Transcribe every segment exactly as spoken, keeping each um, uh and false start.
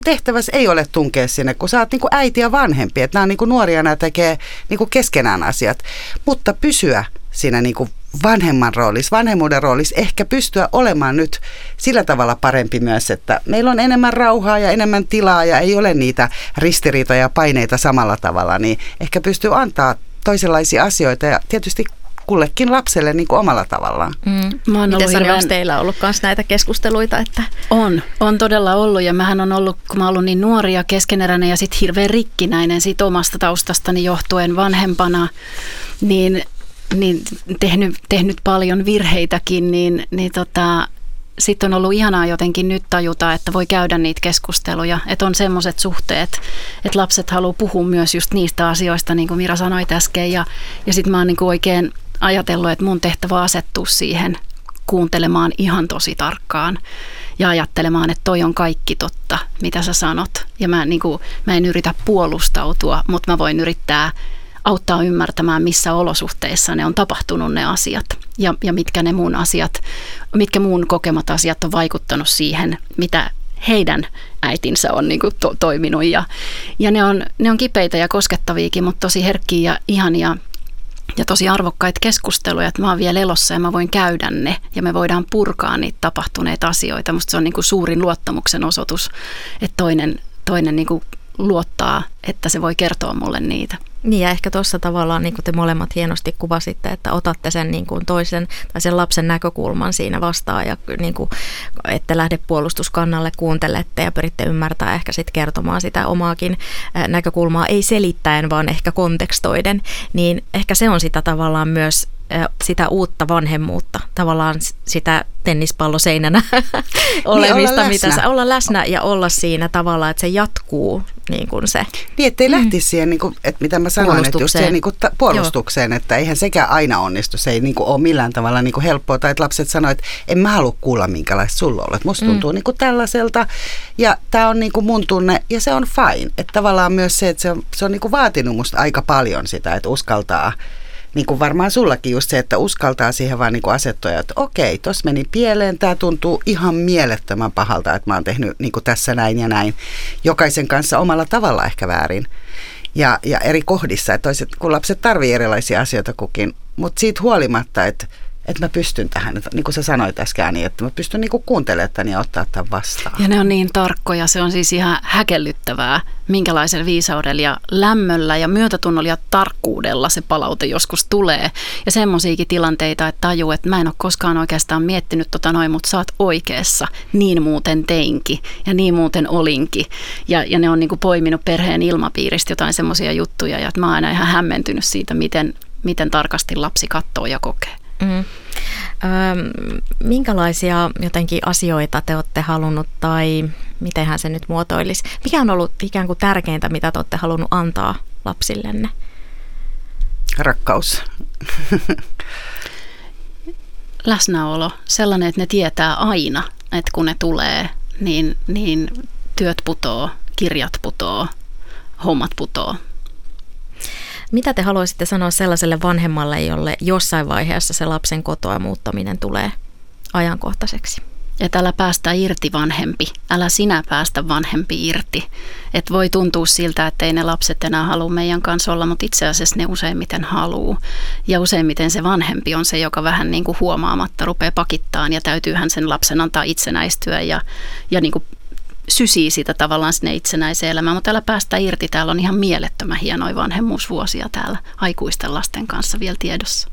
tehtävässä ei ole tunkea sinne, kun sä oot niin kuin äiti ja vanhempi, että nämä on niin kuin nuoria, nämä tekee niin kuin keskenään asiat, mutta pysyä siinä niin kuin vanhemman roolissa, vanhemmuuden roolissa, ehkä pystyä olemaan nyt sillä tavalla parempi myös, että meillä on enemmän rauhaa ja enemmän tilaa ja ei ole niitä ristiriitoja ja paineita samalla tavalla, niin ehkä pystyy antaa toisenlaisia asioita ja tietysti kullekin lapselle niin kuin omalla tavallaan. Mm. Miten Sari, hirveän... onko teillä ollut myös näitä keskusteluita? Että... On, on todella ollut ja mähän on ollut, kun mä oon ollut niin nuori ja keskeneräinen ja sitten hirveän rikkinäinen sit omasta taustastani johtuen vanhempana, niin, niin tehnyt, tehnyt paljon virheitäkin, niin, niin tota, sitten on ollut ihanaa jotenkin nyt tajuta, että voi käydä niitä keskusteluja, että on semmoiset suhteet, että lapset haluaa puhua myös just niistä asioista, niin kuin Mira sanoi äsken, ja, ja sitten mä oon niin kuin oikein ajatellut, että mun tehtävä asettua siihen kuuntelemaan ihan tosi tarkkaan ja ajattelemaan, että toi on kaikki totta, mitä sä sanot. Ja mä, niin kuin, mä en yritä puolustautua, mutta mä voin yrittää auttaa ymmärtämään, missä olosuhteissa ne on tapahtunut ne asiat ja, ja mitkä ne mun asiat, mitkä mun kokemat asiat on vaikuttanut siihen, mitä heidän äitinsä on niin kuin to, toiminut. Ja, ja ne, on, ne on kipeitä ja koskettaviakin, mutta tosi herkkiä ja ihania ja tosi arvokkaita keskusteluja, että mä oon vielä elossa ja mä voin käydä ne ja me voidaan purkaa niitä tapahtuneita asioita. Musta se on niin kuin suurin luottamuksen osoitus, että toinen, toinen niin kuin luottaa, että se voi kertoa mulle niitä. Niin ja ehkä tuossa tavallaan, niin kuin te molemmat hienosti kuvasitte, että otatte sen niin kuin toisen tai sen lapsen näkökulman siinä vastaan ja niin kuin, ette lähde puolustuskannalle, kuuntelette ja pyritte ymmärtämään ehkä sitten kertomaan sitä omaakin näkökulmaa, ei selittäen, vaan ehkä kontekstoiden, niin ehkä se on sitä tavallaan myös sitä uutta vanhemmuutta, tavallaan sitä tennispalloseinänä olemista, niin, mitä sä, olla läsnä ja olla siinä tavallaan, että se jatkuu niin kuin se. Niin, ettei mm. lähtisi siihen, niin kuin, että mitä mä sanoin, että just siihen niin kuin ta- puolustukseen, Joo. että eihän sekään aina onnistu, se ei niin kuin ole millään tavalla niin kuin helppoa, tai että lapset sanoo, että en mä halua kuulla minkälaista sulla on, että musta tuntuu mm. niin kuin tällaiselta, ja tää on niin kuin mun tunne, ja se on fine, että tavallaan myös se, että se on, se on niin kuin vaatinut musta aika paljon sitä, että uskaltaa. Niin kuin varmaan sullakin just se, että uskaltaa siihen vaan niin kuin asettua, että okei, tossa meni pieleen, tämä tuntuu ihan mielettömän pahalta, että mä oon tehnyt niin kuin tässä näin ja näin, jokaisen kanssa omalla tavalla ehkä väärin ja, ja eri kohdissa, että toiset, kun lapset tarvii erilaisia asioita kukin, mutta siitä huolimatta, että että mä pystyn tähän, että niin kuin sä sanoit äsken, niin että mä pystyn niin kuin kuuntelemaan tämän ja ottaa tämän vastaan. Ja ne on niin tarkkoja, se on siis ihan häkellyttävää, minkälaisella viisaudella ja lämmöllä ja myötätunnolla ja tarkkuudella se palaute joskus tulee. Ja semmoisiakin tilanteita, että tajuu, että mä en ole koskaan oikeastaan miettinyt tota noin, mutta sä oot oikeassa, niin muuten teinkin ja niin muuten olinkin. Ja, ja ne on niin kuin poiminut perheen ilmapiiristä jotain semmoisia juttuja, ja että mä oon aina ihan hämmentynyt siitä, miten, miten tarkasti lapsi katsoo ja kokee. Mm. Öm, minkälaisia jotenkin asioita te olette halunnut tai mitenhän se nyt muotoilisi? Mikä on ollut ikään kuin tärkeintä, mitä te olette halunnut antaa lapsillenne? Rakkaus. Läsnäolo. Sellainen, että ne tietää aina, että kun ne tulee, niin, niin työt putoo, kirjat putoo, hommat putoo. Mitä te haluaisitte sanoa sellaiselle vanhemmalle, jolle jossain vaiheessa se lapsen kotoa muuttaminen tulee ajankohtaiseksi? Että älä päästä irti vanhempi, älä sinä päästä vanhempi irti. Että voi tuntua siltä, että ei ne lapset enää halua meidän kanssa olla, mutta itse asiassa ne useimmiten haluaa. Ja useimmiten se vanhempi on se, joka vähän niin kuin huomaamatta rupeaa pakittaan ja täytyyhän sen lapsen antaa itsenäistyä ja, ja niin kuin sysii sitä tavallaan sinne itsenäiseen elämään, mutta täällä päästä irti. Täällä on ihan mielettömän hienoja vanhemmuusvuosia täällä aikuisten lasten kanssa vielä tiedossa.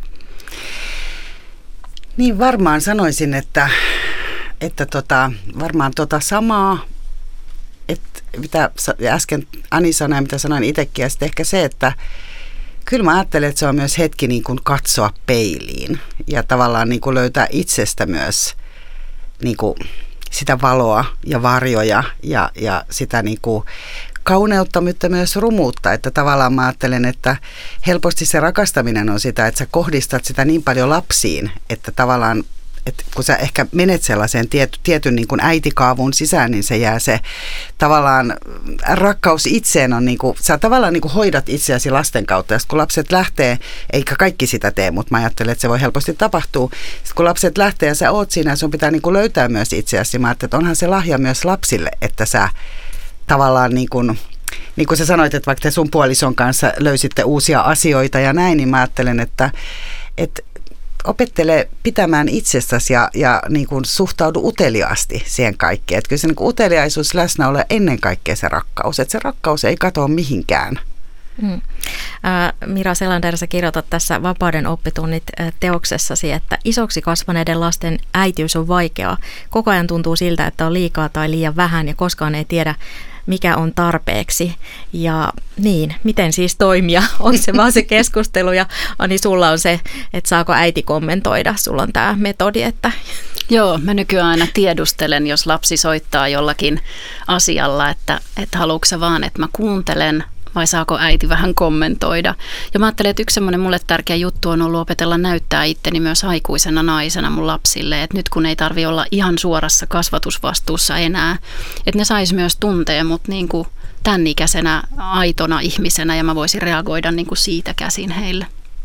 Niin varmaan sanoisin, että, että tota, varmaan tota samaa, että mitä äsken Ani sanoi ja mitä sanoin itsekin, ja sitten ehkä se, että kyllä mä ajattelen, että se on myös hetki niin kuin katsoa peiliin ja tavallaan niin kuin löytää itsestä myös niin kuin sitä valoa ja varjoja ja, ja sitä niin kuin kauneutta, mutta myös rumuutta. Että tavallaan mä ajattelen, että helposti se rakastaminen on sitä, että sä kohdistat sitä niin paljon lapsiin, että tavallaan, että kun sä ehkä menet sellaiseen tiety, tietyn niin kuin äitikaavun sisään, niin se jää se tavallaan rakkaus itseen on niin kuin, sä tavallaan niin kuin hoidat itseäsi lasten kautta. Ja kun lapset lähtee, eikä kaikki sitä tee, mutta mä ajattelen, että se voi helposti tapahtua. Sitten kun lapset lähtee ja sä oot siinä, sun pitää niin kuin löytää myös itseäsi. Mä ajattelen, että onhan se lahja myös lapsille, että sä tavallaan niin kuin, niin kuin sä sanoit, että vaikka te sun puolison kanssa löysitte uusia asioita ja näin, niin mä ajattelen, että, että opettele pitämään itsestäsi ja, ja niin kuin suhtaudu uteliaasti siihen kaikkeen. Että kyllä se niin kuin uteliaisuus läsnä ole ennen kaikkea se rakkaus. Että se rakkaus ei katoa mihinkään. Mm. Mira Selander, sä kirjoitat tässä Vapauden oppitunnit teoksessasi, että isoksi kasvaneiden lasten äitiys on vaikeaa. Koko ajan tuntuu siltä, että on liikaa tai liian vähän ja koskaan ei tiedä, mikä on tarpeeksi. Ja niin, miten siis toimia? Onko se vaan se keskustelu? Ja Ani, sulla on se, että saako äiti kommentoida? Sulla on tämä metodi, että... Joo, mä nykyään aina tiedustelen, jos lapsi soittaa jollakin asialla, että, että haluatko sä vaan, että mä kuuntelen vai saako äiti vähän kommentoida. Ja mä ajattelen, että yksi semmoinen mulle tärkeä juttu on ollut opetella näyttää itteni myös aikuisena naisena mun lapsille. Että nyt kun ei tarvi olla ihan suorassa kasvatusvastuussa enää, että ne sais myös tuntea mut niin kuin tämän ikäisenä aitona ihmisenä ja mä voisin reagoida niin kuin siitä käsin heille.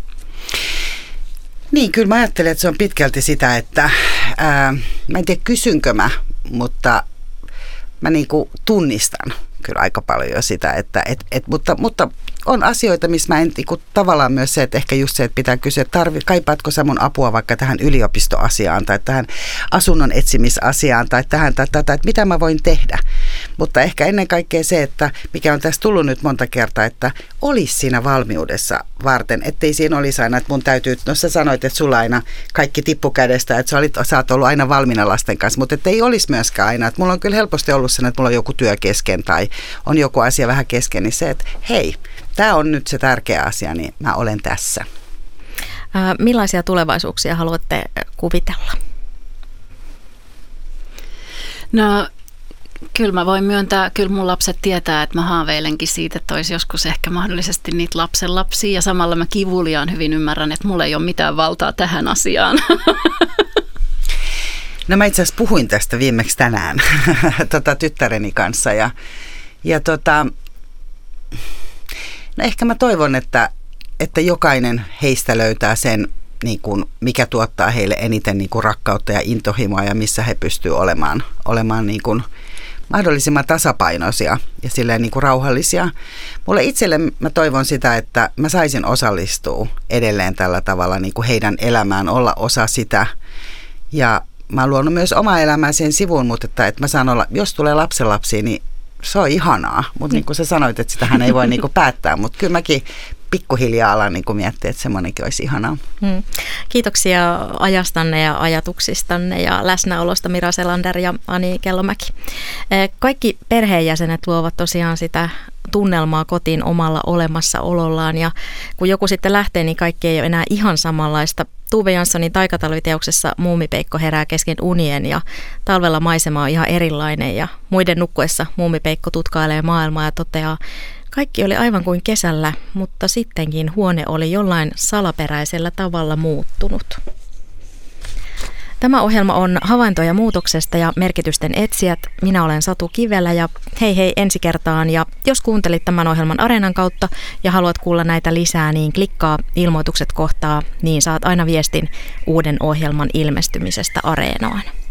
Niin, kyllä mä ajattelen, että se on pitkälti sitä, että ää, mä en tiedä kysynkö mä, mutta mä niin kuin tunnistan kyllä aika paljon jo sitä, että, et, et, mutta, mutta on asioita, missä mä en niin kuin, tavallaan myös se, että ehkä just se, että pitää kysyä, että tarvi, kaipaatko sä mun apua vaikka tähän yliopistoasiaan tai tähän asunnon etsimisasiaan tai tähän tai tätä, että mitä mä voin tehdä. Mutta ehkä ennen kaikkea se, että mikä on tässä tullut nyt monta kertaa, että olisi siinä valmiudessa varten, ettei siinä olisi aina, että mun täytyy, no sä sanoit, että sulla aina kaikki tippu kädestä, että sä, olit, sä oot ollut aina valmiina lasten kanssa, mutta ettei olisi myöskään aina, että mulla on kyllä helposti ollut sen, että mulla on joku työ kesken tai on joku asia vähän kesken, niin se, että hei, tämä on nyt se tärkeä asia, niin mä olen tässä. Ää, millaisia tulevaisuuksia haluatte kuvitella? No kyllä mä voin myöntää, kyllä mun lapset tietää, että mä haaveilenkin siitä, että olisi joskus ehkä mahdollisesti niitä lapsen lapsia ja samalla mä kivuliaan hyvin ymmärrän, että mulla ei ole mitään valtaa tähän asiaan. No mä itse asiassa puhuin tästä viimeksi tänään tota, tyttäreni kanssa ja, ja tota, no ehkä mä toivon, että, että jokainen heistä löytää sen, niin kuin, mikä tuottaa heille eniten niin kuin rakkautta ja intohimoa ja missä he pystyvät olemaan, olemaan niin kuin mahdollisimman tasapainoisia ja silleen niin kuin rauhallisia. Mulle itselle mä toivon sitä, että mä saisin osallistua edelleen tällä tavalla niin kuin heidän elämään, olla osa sitä ja mä oon luonut myös omaa elämää sen sivuun, mutta että, että mä saan olla, jos tulee lapsenlapsia, niin se on ihanaa. Mutta niin kuin sä sanoit, että sitähän ei voi niin kuin päättää, mutta kyllä mäkin pikkuhiljaa alan niin kuin miettiä, että semmoinenkin olisi ihanaa. Hmm. Kiitoksia ajastanne ja ajatuksistanne ja läsnäolosta Mira Selander ja Ani Kellomäki. Kaikki perheenjäsenet luovat tosiaan sitä tunnelmaa kotiin omalla olemassaolollaan ja kun joku sitten lähtee, niin kaikki ei ole enää ihan samanlaista. Tuve Janssonin taikatalviteoksessa Muumipeikko herää kesken unien ja talvella maisema on ihan erilainen ja muiden nukkuessa Muumipeikko tutkailee maailmaa ja toteaa, kaikki oli aivan kuin kesällä, mutta sittenkin huone oli jollain salaperäisellä tavalla muuttunut. Tämä ohjelma on Havaintoja muutoksesta ja merkitysten etsijät. Minä olen Satu Kivelä ja hei hei ensi kertaan. Ja jos kuuntelit tämän ohjelman Areenan kautta ja haluat kuulla näitä lisää, niin klikkaa ilmoitukset kohtaa, niin saat aina viestin uuden ohjelman ilmestymisestä Areenaan.